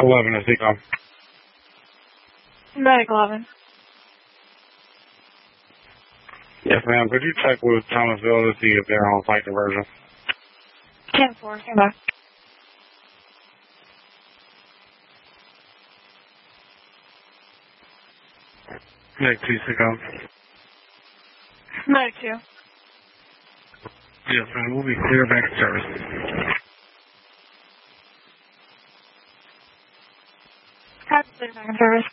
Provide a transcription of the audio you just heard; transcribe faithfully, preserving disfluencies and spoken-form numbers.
eleven is Ecom. Medic eleven. Yes, ma'am. Could you check with Thomasville to see if they're on site diversion? ten four, come back. Medic two, Ecom. Medic two. Yes, ma'am. We'll be clear back to service. Copy, clear back in service.